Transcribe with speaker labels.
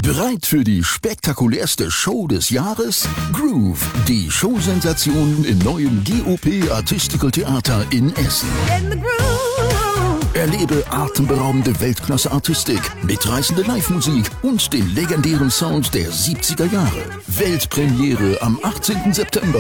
Speaker 1: Bereit für die spektakulärste Show des Jahres? Groove, die Showsensation im neuen GOP Artistical Theater in Essen. Erlebe atemberaubende Weltklasse-Artistik, mitreißende Live-Musik und den legendären Sound der 70er Jahre. Weltpremiere am 18. September